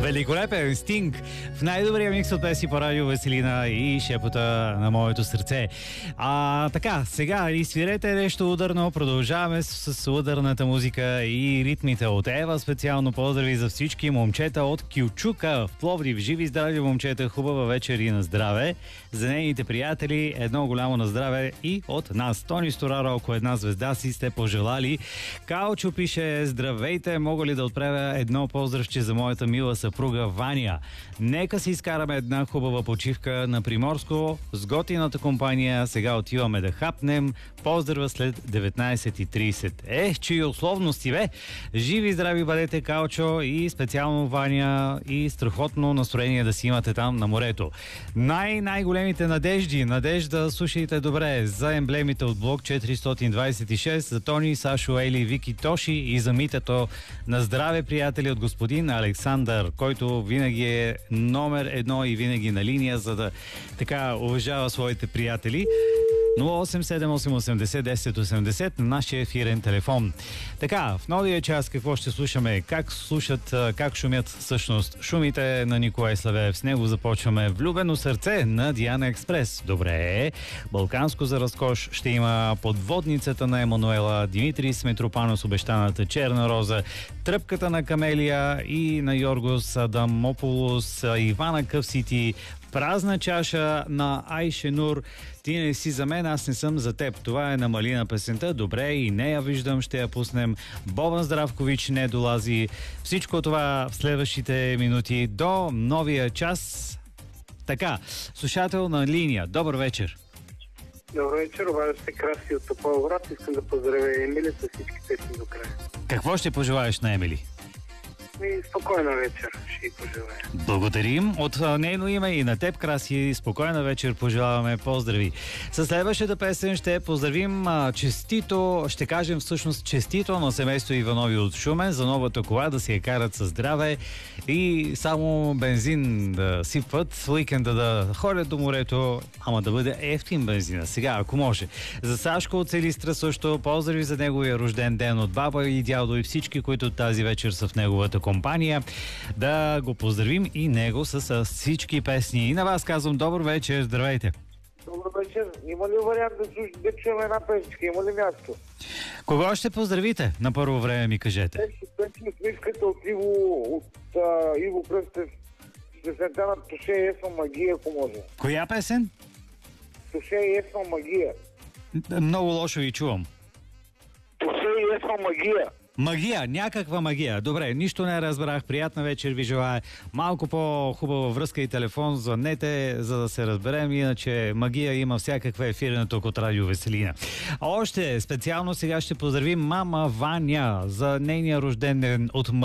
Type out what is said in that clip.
Великолепен Стинг в най-добрия микс от песни по радио Веселина и шепота на моето сърце. Така, сега изсвирете нещо ударно, продължаваме с ударната музика и ритмите от Ева. Специално поздрави за всички момчета от Кючука в Пловдив. Живи здрави, момчета, хубава вечер и на здраве. За нейните приятели едно голямо на здраве и от нас. Тони Стораро, ако една звезда си сте пожелали. Калчо пише: здравейте, мога ли да отправя едно поздравче за моята мила съпруга Ваня? Нека си изкараме една хубава почивка на Приморско с готината компания. Сега отиваме да хапнем. Поздрава след 19:30. Чии условности, бе! Живи здрави бъдете, Калчо, и специално Ваня, и страхотно настроение да си имате там на морето. Най-големите надежди. Надежда, слушайте добре, за емблемите от блок 426, за Тони, Сашо, Ели, Вики, Тоши и за митето на здраве, приятели, от господин Александър, който винаги е номер едно и винаги на линия, за да така уважава своите приятели. 087-880-1080 на нашия ефирен телефон. Така, в новия час какво ще слушаме? Как шумят всъщност шумите на Николай Славеев. С него започваме Влюбено сърце на Диана Експрес. Добре. Балканско за разкош ще има Подводницата на Емануела, Димитрий Сметропанов с обещаната Черна роза, Тръпката на Камелия и на Йоргос Адамополос, Ивана Къвсити, Празна чаша на Айшенур. Ти не си за мен, аз не съм за теб. Това е на Малина песента. Добре, и нея виждам, ще я пуснем. Бобан Здравкович не долази. Всичко това в следващите минути до новия час. Така, слушател на линия. Добър вечер. Добър вечер, обажда се Краси от Тополовград. Искам да поздравя Емили с всички песни до края. Какво ще пожелаеш на Емили? Спокойна вечер ще й пожелая. Благодарим от нейно име и на теб, Краси. Спокойна вечер пожелаваме. Поздрави. Със следващата песен ще поздравим честито, ще кажем всъщност честито на семейство Иванови от Шумен за новата кола, да си я карат със здраве и само бензин да сипват, уикенда да ходят до морето, ама да бъде ефтин бензина. Сега, ако може. За Сашко от Селистра също поздрави за неговия рожден ден от баба и дядо и всички, които тази вечер са в неговата компания. Да го поздравим и него с всички песни. И на вас казвам добър вечер, здравейте. Добър вечер. Има ли вариант да чуем една песенка? Има ли място? Кого ще поздравите? На първо време ми кажете. Песни смиската от Иво Кръстев с песента на Туше и Есма Магия, ако може. Коя песен? Туше и Есма Магия. Много лошо ви чувам. Туше и Есма Магия. Магия, някаква магия. Добре, нищо не разбрах. Приятна вечер ви желая. Малко по-хубава връзка и телефон, звъннете, за да се разберем. Иначе магия има всякаква ефирна тук от Радио Веселина. Още специално сега ще поздравим мама Ваня за нейния рожден ден от